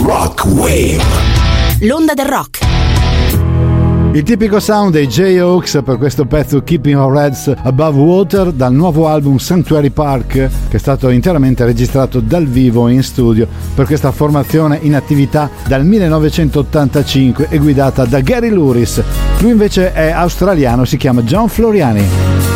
Rock Wave. L'onda del rock. Il tipico sound dei J-Hawks per questo pezzo Keeping Our Heads Above Water dal nuovo album Sanctuary Park, che è stato interamente registrato dal vivo in studio per questa formazione in attività dal 1985 e guidata da Gary Louris. Lui invece è australiano, si chiama John Floriani.